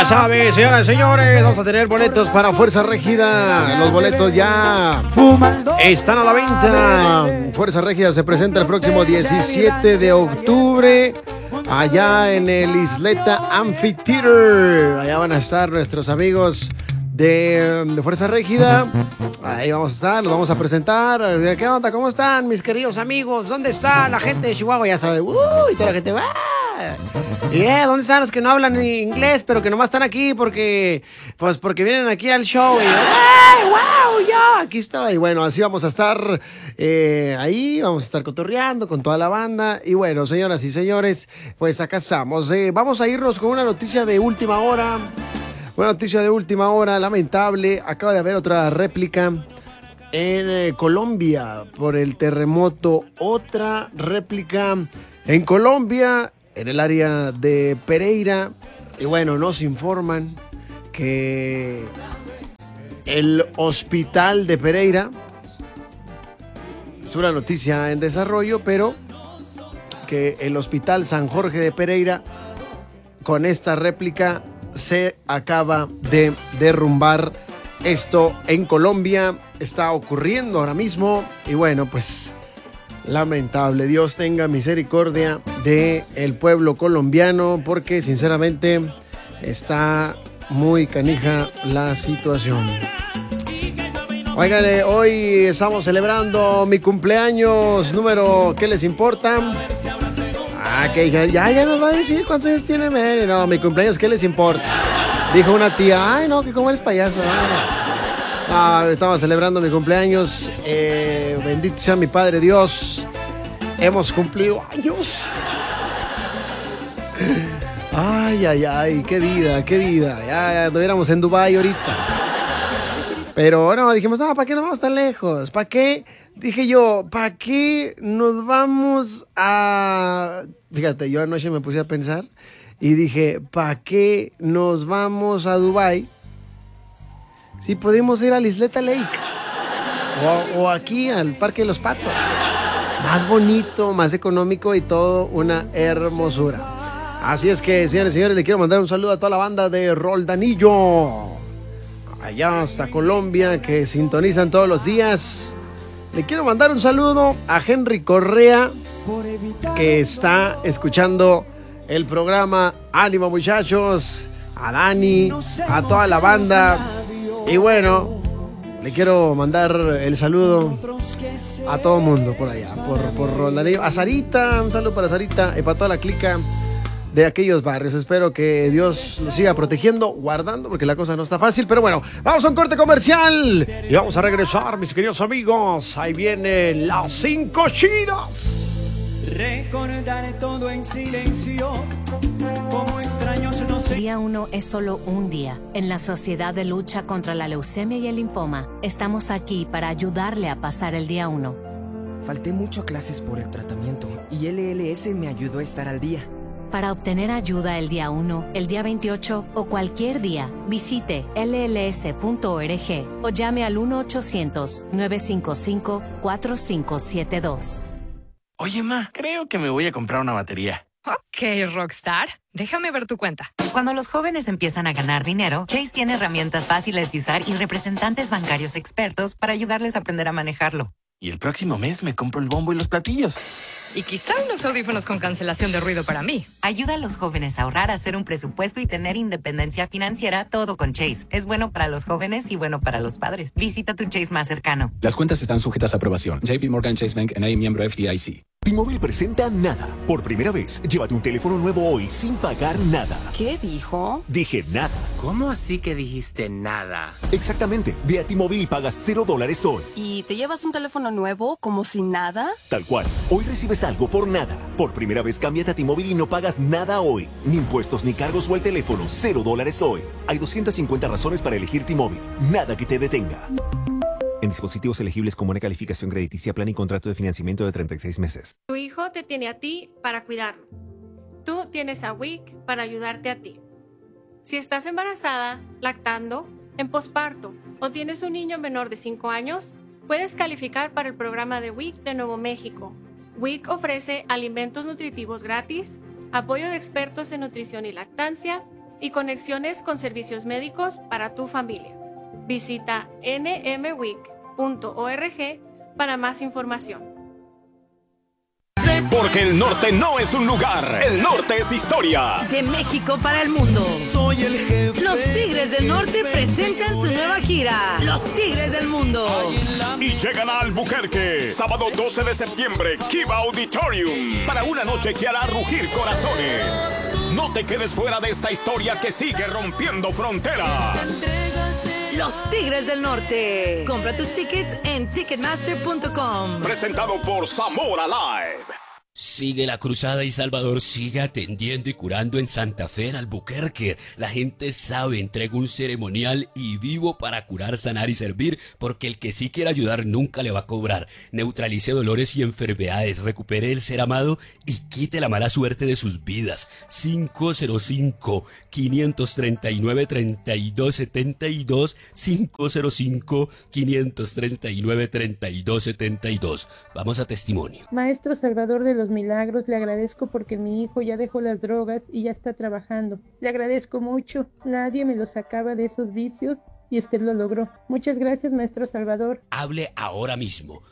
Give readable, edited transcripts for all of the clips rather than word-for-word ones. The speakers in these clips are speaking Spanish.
Ya sabes, señoras y señores, vamos a tener boletos para Fuerza Régida. Los boletos ya están a la venta. Fuerza Régida se presenta el próximo 17 de octubre allá en el Isleta Amphitheater. Allá van a estar nuestros amigos de Fuerza Régida. Ahí vamos a estar, los vamos a presentar. ¿Qué onda? ¿Cómo están mis queridos amigos? ¿Dónde está la gente de Chihuahua? Ya sabe, y toda la gente va. ¿Dónde están los que no hablan inglés, pero que nomás están aquí porque vienen aquí al show? Y, wow, ya, aquí está. Y bueno, así vamos a estar ahí, vamos a estar cotorreando con toda la banda. Y bueno, señoras y señores, pues acá estamos. Vamos a irnos con una noticia de última hora. Una noticia de última hora, lamentable. Acaba de haber otra réplica en Colombia por el terremoto. Otra réplica en Colombia, en el área de Pereira. Y bueno, nos informan que el hospital de Pereira, es una noticia en desarrollo, pero que el hospital San Jorge de Pereira, con esta réplica, se acaba de derrumbar. Esto en Colombia está ocurriendo ahora mismo. Y bueno, pues lamentable. Dios tenga misericordia del pueblo colombiano, porque sinceramente está muy canija la situación. Oigan, hoy estamos celebrando mi cumpleaños número, ¿qué les importa? Que ya nos va a decir cuántos años tiene. No, mi cumpleaños, ¿qué les importa? Dijo una tía, ay no, que cómo eres payaso. Estamos celebrando mi cumpleaños. Bendito sea mi Padre Dios. Hemos cumplido años. Ay, qué vida. Ya estuviéramos en Dubái ahorita. Pero no, dijimos, no, ¿para qué nos vamos tan lejos? ¿Para qué? Dije yo, ¿para qué nos vamos a...? Fíjate, yo anoche me puse a pensar y dije, ¿para qué nos vamos a Dubái si podemos ir al Isleta Lake? O aquí al Parque de los Patos. Más bonito, más económico y todo una hermosura. Así es que, señores y señores, le quiero mandar un saludo a toda la banda de Roldanillo, allá hasta Colombia, que sintonizan todos los días. Le quiero mandar un saludo a Henry Correa, que está escuchando el programa. Ánimo, muchachos. A Dani, a toda la banda. Y bueno, le quiero mandar el saludo a todo el mundo por allá, por Roldanillo. A Sarita, un saludo para Sarita y para toda la clica de aquellos barrios. Espero que Dios los siga protegiendo, guardando, porque la cosa no está fácil. Pero bueno, vamos a un corte comercial y vamos a regresar, mis queridos amigos. Ahí vienen las 5 chidas. Recordar todo en silencio, como extraños no sé. Día 1 es solo un día. En la Sociedad de Lucha contra la Leucemia y el Linfoma, estamos aquí para ayudarle a pasar el día 1. Falté mucho a clases por el tratamiento y LLS me ayudó a estar al día. Para obtener ayuda el día 1, el día 28 o cualquier día, visite lls.org o llame al 1-800-955-4572. Oye, ma, creo que me voy a comprar una batería. Ok, Rockstar. Déjame ver tu cuenta. Cuando los jóvenes empiezan a ganar dinero, Chase tiene herramientas fáciles de usar y representantes bancarios expertos para ayudarles a aprender a manejarlo. Y el próximo mes me compro el bombo y los platillos. Y quizá unos audífonos con cancelación de ruido para mí. Ayuda a los jóvenes a ahorrar, a hacer un presupuesto y tener independencia financiera, todo con Chase. Es bueno para los jóvenes y bueno para los padres. Visita tu Chase más cercano. Las cuentas están sujetas a aprobación. JP Morgan Chase Bank N.A., miembro FDIC. T-Mobile presenta Nada. Por primera vez, llévate un teléfono nuevo hoy sin pagar nada. ¿Qué dijo? Dije nada. ¿Cómo así que dijiste nada? Exactamente. Ve a T-Mobile y pagas $0 hoy. ¿Y te llevas un teléfono nuevo como si nada? Tal cual. Hoy recibes algo por nada. Por primera vez, cámbiate a T-Mobile y no pagas nada hoy. Ni impuestos, ni cargos o el teléfono. $0 hoy. Hay 250 razones para elegir T-Mobile. Nada que te detenga. En dispositivos elegibles con buena calificación crediticia, plan y contrato de financiamiento de 36 meses. Tu hijo te tiene a ti para cuidarlo. Tú tienes a WIC para ayudarte a ti. Si estás embarazada, lactando, en posparto o tienes un niño menor de 5 años, puedes calificar para el programa de WIC de Nuevo México. WIC ofrece alimentos nutritivos gratis, apoyo de expertos en nutrición y lactancia, y conexiones con servicios médicos para tu familia. Visita nmweek.org para más información. Porque el norte no es un lugar, el norte es historia. De México para el mundo. Soy el jefe. Los Tigres del Norte presentan su nueva gira, Los Tigres del Mundo. Y llegan a Albuquerque, sábado 12 de septiembre, Kiva Auditorium, para una noche que hará rugir corazones. No te quedes fuera de esta historia que sigue rompiendo fronteras. Los Tigres del Norte. Compra tus tickets en Ticketmaster.com. Presentado por Zamora Live. Sigue la cruzada y Salvador sigue atendiendo y curando en Santa Fe, en Albuquerque. La gente sabe, entrega un ceremonial y vivo para curar, sanar y servir, porque el que sí quiere ayudar nunca le va a cobrar. Neutralice dolores y enfermedades, recupere el ser amado y quite la mala suerte de sus vidas. 505-539-3272, 505-539-3272. Vamos a testimonio. Maestro Salvador de los Milagros, le agradezco porque mi hijo ya dejó las drogas y ya está trabajando. Le agradezco mucho. Nadie me lo sacaba de esos vicios y usted lo logró. Muchas gracias, Maestro Salvador. Hable ahora mismo.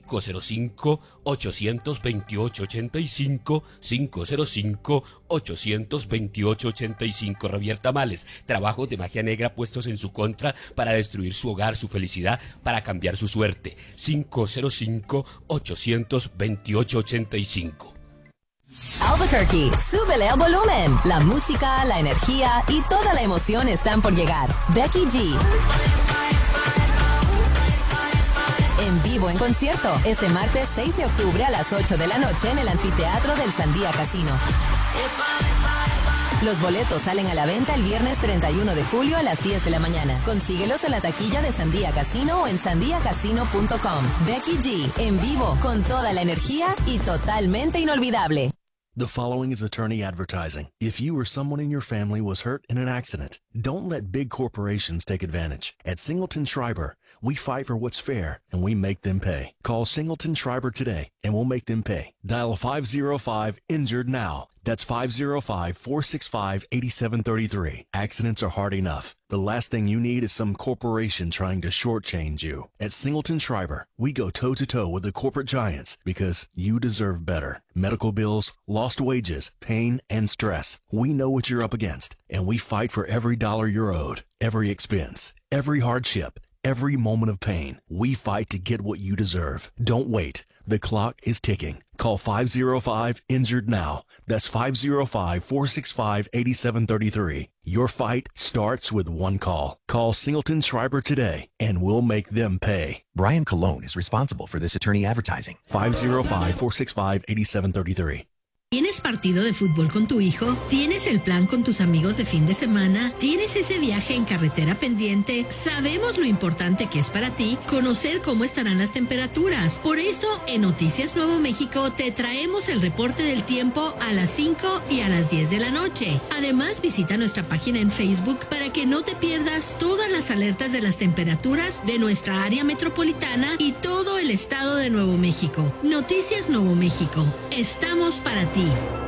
505-828-85, 505-828-85. Revierta males, trabajos de magia negra puestos en su contra para destruir su hogar, su felicidad, para cambiar su suerte. 505-828-85. Albuquerque, súbele al volumen. La música, la energía y toda la emoción están por llegar. Becky G. En vivo en concierto, este martes 6 de octubre a las 8 de la noche en el anfiteatro del Sandía Casino. Los boletos salen a la venta el viernes 31 de julio a las 10 de la mañana. Consíguelos en la taquilla de Sandía Casino o en sandiacasino.com. Becky G, en vivo, con toda la energía y totalmente inolvidable. The following is attorney advertising. If you or someone in your family was hurt in an accident, don't let big corporations take advantage. At Singleton Schreiber, we fight for what's fair and we make them pay. Call Singleton Schreiber today and we'll make them pay. Dial 505-INJURED now. That's 505-465-8733. Accidents are hard enough. The last thing you need is some corporation trying to shortchange you. At Singleton Schreiber, we go toe-to-toe with the corporate giants because you deserve better. Medical bills, lost wages, pain, and stress. We know what you're up against, and we fight for every dollar you're owed, every expense, every hardship, every moment of pain. We fight to get what you deserve. Don't wait. The clock is ticking. Call 505-INJURED now. That's 505-465-8733. Your fight starts with one call. Call Singleton Schreiber today, and we'll make them pay. Brian Colon is responsible for this attorney advertising. 505-465-8733. ¿Tienes partido de fútbol con tu hijo? ¿Tienes el plan con tus amigos de fin de semana? ¿Tienes ese viaje en carretera pendiente? Sabemos lo importante que es para ti conocer cómo estarán las temperaturas. Por eso, en Noticias Nuevo México te traemos el reporte del tiempo a las 5 y a las 10 de la noche. Además, visita nuestra página en Facebook para que no te pierdas todas las alertas de las temperaturas de nuestra área metropolitana y todo el estado de Nuevo México. Noticias Nuevo México. Estamos para ti.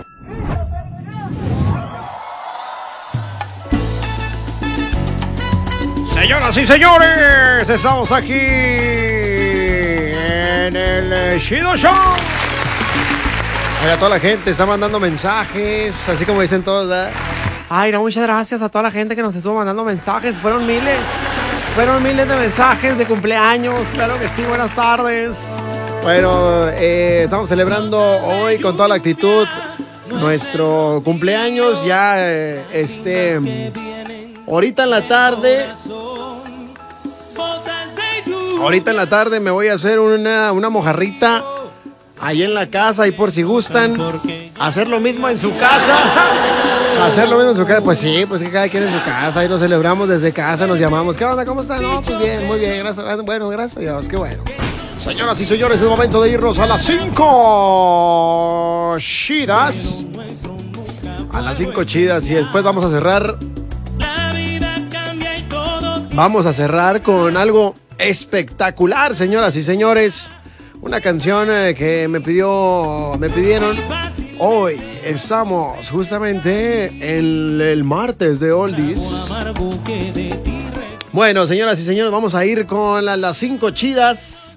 Señoras y señores, estamos aquí en el Chido Show. Oiga, toda la gente está mandando mensajes, así como dicen todos, ¿verdad? Ay, no, muchas gracias a toda la gente que nos estuvo mandando mensajes. Fueron miles de mensajes de cumpleaños. Claro que sí, buenas tardes. Bueno, estamos celebrando hoy con toda la actitud nuestro cumpleaños. Ya, ahorita en la tarde me voy a hacer una mojarrita ahí en la casa, y por si gustan hacer lo mismo en su casa. Hacer lo mismo en su casa, pues sí, pues que cada quien en su casa, ahí nos celebramos desde casa, nos llamamos. ¿Qué onda? ¿Cómo están? No, pues bien, muy bien, gracias. Bueno, gracias a Dios, qué bueno. Señoras y señores, es momento de irnos a las 5 chidas. A las 5 chidas, y después vamos a cerrar. Vamos a cerrar con algo espectacular, señoras y señores. Una canción que me pidieron hoy estamos justamente en el martes de Oldies. Bueno, señoras y señores, vamos a ir con las 5 chidas.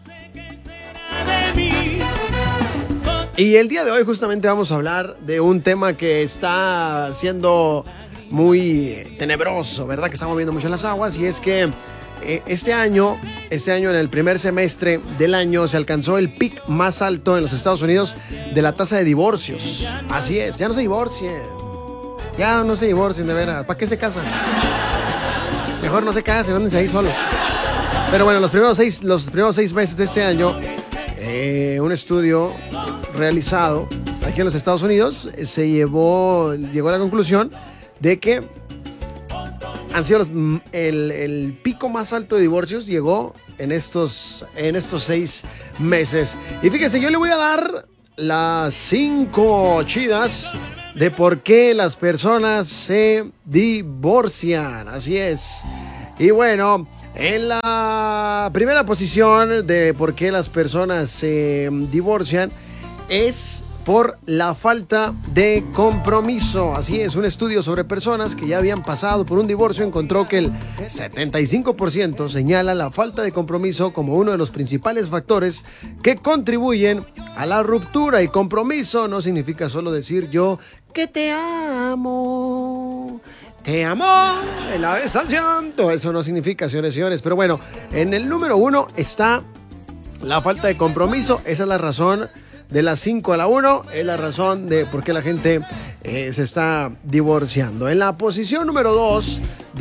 Y el día de hoy justamente vamos a hablar de un tema que está siendo muy tenebroso, ¿verdad? Que está moviendo mucho las aguas, y es que este año en el primer semestre del año se alcanzó el pic más alto en los Estados Unidos de la tasa de divorcios. Así es, ya no se divorcien. Ya no se divorcien, de veras. ¿Para qué se casan? Mejor no se casen, ándense ahí solos. Pero bueno, los primeros seis meses de este año, un estudio realizado aquí en los Estados Unidos llegó a la conclusión de que han sido el pico más alto de divorcios llegó en estos 6 meses. Y fíjense, yo le voy a dar las 5 chidas de por qué las personas se divorcian. Así es. Y bueno, en la primera posición de por qué las personas se divorcian es por la falta de compromiso. Así es, un estudio sobre personas que ya habían pasado por un divorcio encontró que el 75% señala la falta de compromiso como uno de los principales factores que contribuyen a la ruptura. Y compromiso no significa solo decir yo que te amo. Te amo en la estación. Todo eso no significa, señores y señores. Pero bueno, en el número 1 está la falta de compromiso. Esa es la razón. De las 5 a la 1 es la razón de por qué la gente se está divorciando. En la posición número 2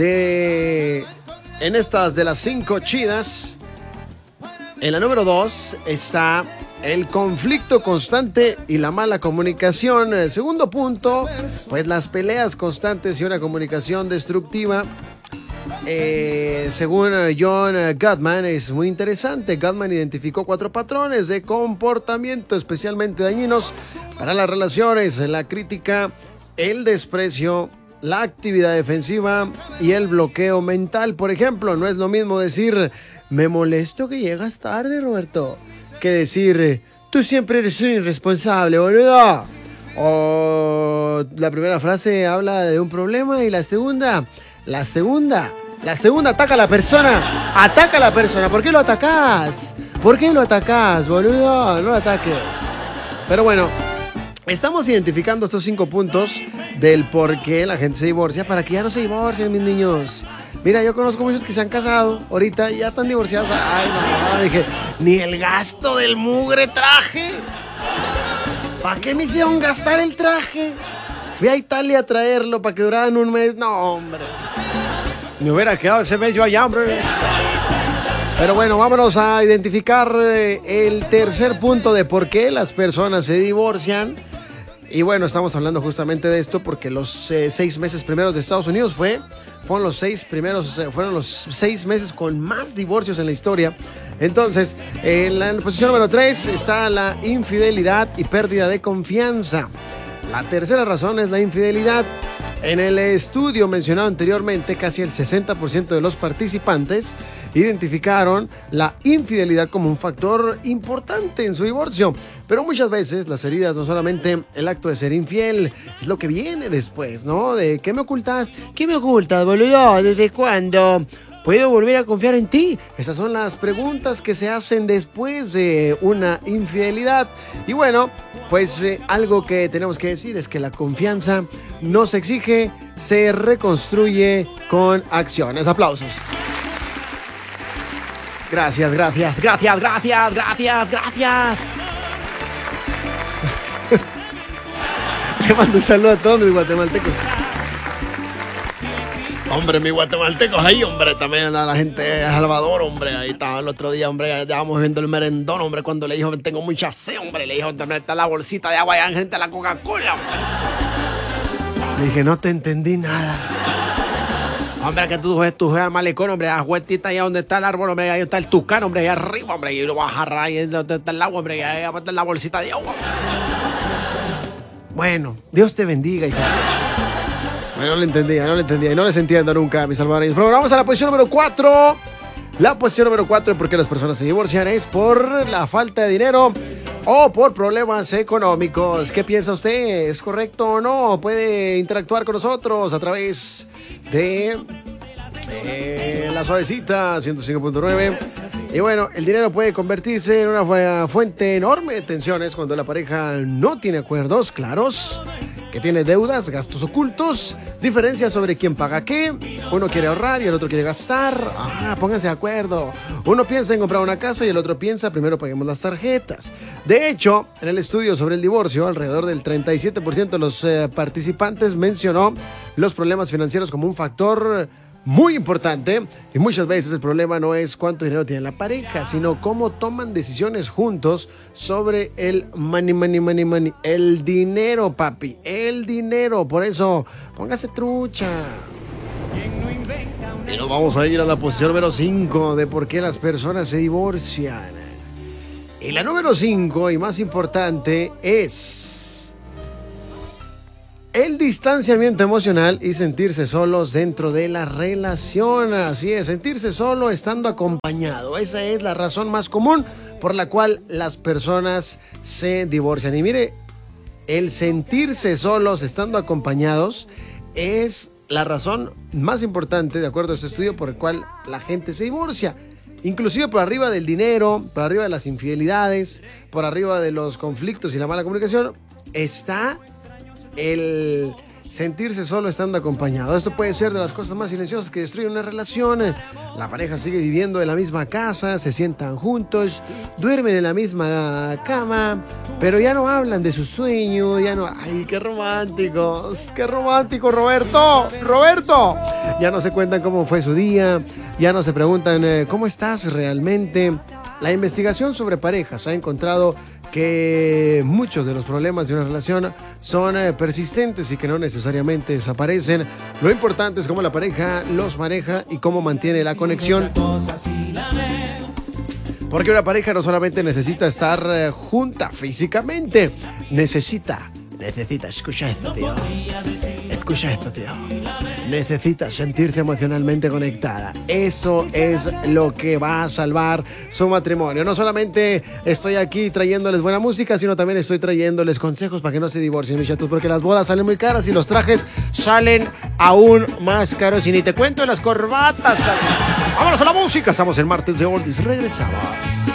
en estas de las 5 chidas, en la número 2 está el conflicto constante y la mala comunicación. El segundo punto, pues las peleas constantes y una comunicación destructiva. Según John Gottman, es muy interesante. Gottman identificó 4 patrones de comportamiento especialmente dañinos para las relaciones: la crítica, el desprecio, la actividad defensiva y el bloqueo mental. Por ejemplo, no es lo mismo decir me molesto que llegas tarde, Roberto, que decir tú siempre eres un irresponsable, boludo. O la primera frase habla de un problema y la segunda ataca a la persona. Ataca a la persona. ¿Por qué lo atacás? ¿Por qué lo atacás, boludo? No lo ataques. Pero bueno, estamos identificando estos 5 puntos del por qué la gente se divorcia, para que ya no se divorcien, mis niños. Mira, yo conozco muchos que se han casado ahorita y ya están divorciados. Ay, no, dije, ni el gasto del mugre traje. ¿Para qué me hicieron gastar el traje? Fui a Italia a traerlo para que duraran un mes. No, hombre. Me hubiera quedado ese mes yo allá, hombre. Pero bueno, vámonos a identificar el tercer punto de por qué las personas se divorcian. Y bueno, estamos hablando justamente de esto porque los 6 meses primeros de Estados Unidos fueron los 6 meses con más divorcios en la historia. Entonces, en la posición número 3 está la infidelidad y pérdida de confianza. La tercera razón es la infidelidad. En el estudio mencionado anteriormente, casi el 60% de los participantes identificaron la infidelidad como un factor importante en su divorcio. Pero muchas veces las heridas, no solamente el acto de ser infiel, es lo que viene después, ¿no? De ¿qué me ocultas? ¿Qué me ocultas, boludo? ¿Desde cuándo? ¿Puedo volver a confiar en ti? Esas son las preguntas que se hacen después de una infidelidad. Y bueno, pues algo que tenemos que decir es que la confianza no se exige, se reconstruye con acciones. Aplausos. Gracias. Le mando un saludo a todos mis guatemaltecos. Hombre, mis guatemaltecos ahí, hombre, también a la gente de Salvador, hombre, ahí estaba el otro día, hombre, ya estábamos viendo el merendón, hombre, cuando le dijo, tengo mucha sed, hombre, le dijo, ¿dónde está la bolsita de agua? Ya, gente, la Coca-Cola, hombre. Le dije, no te entendí nada. Hombre, que tú juegas al malecón, hombre, a vueltita allá donde está el árbol, hombre, ahí está el tucán, hombre, ahí arriba, hombre, y lo vas a agarrar ahí donde está el agua, hombre, y ahí va a meter la bolsita de agua. Bueno, Dios te bendiga, hija. No le entendía y no les entiendo nunca, mis salvadoreños. Pero vamos a la posición número 4. La posición número 4 de por qué las personas se divorcian es por la falta de dinero. o por problemas económicos. ¿Qué piensa usted? ¿Es correcto o no? Puede interactuar con nosotros a través de La Suavecita 105.9. Y bueno, el dinero puede convertirse en una fuente enorme de tensiones cuando la pareja no tiene acuerdos claros, que tiene deudas, gastos ocultos, diferencias sobre quién paga qué. Uno quiere ahorrar y el otro quiere gastar. Pónganse de acuerdo. Uno piensa en comprar una casa y el otro piensa primero paguemos las tarjetas. De hecho, en el estudio sobre el divorcio, alrededor del 37% de los participantes mencionó los problemas financieros como un factor muy importante, y muchas veces el problema no es cuánto dinero tiene la pareja, sino cómo toman decisiones juntos sobre el money. El dinero, papi, el dinero. Por eso, póngase trucha. Y nos vamos a ir a la posición número 5 de por qué las personas se divorcian. Y la número 5 y más importante es el distanciamiento emocional y sentirse solos dentro de la relación. Así es, sentirse solo estando acompañado. Esa es la razón más común por la cual las personas se divorcian. Y mire, el sentirse solos estando acompañados es la razón más importante, de acuerdo a este estudio, por el cual la gente se divorcia. Inclusive por arriba del dinero, por arriba de las infidelidades, por arriba de los conflictos y la mala comunicación, está el sentirse solo estando acompañado. Esto puede ser de las cosas más silenciosas que destruyen una relación. La pareja sigue viviendo en la misma casa, se sientan juntos, duermen en la misma cama, pero ya no hablan de su sueño, ya no... ¡Ay, qué románticos! ¡Qué romántico, Roberto! ¡Roberto! Ya no se cuentan cómo fue su día, ya no se preguntan ¿cómo estás realmente? La investigación sobre parejas ha encontrado que muchos de los problemas de una relación son persistentes y que no necesariamente desaparecen. Lo importante es cómo la pareja los maneja y cómo mantiene la conexión. Porque una pareja no solamente necesita estar junta físicamente, necesita, escucha esto, tío. Escucha esto, tío. Necesita sentirse emocionalmente conectada. Eso es lo que va a salvar su matrimonio. No solamente estoy aquí trayéndoles buena música, sino también estoy trayéndoles consejos para que no se divorcien, mis chatos, porque las bodas salen muy caras y los trajes salen aún más caros. Y ni te cuento de las corbatas. Vámonos a la música. Estamos en martes de Oldies. Regresamos.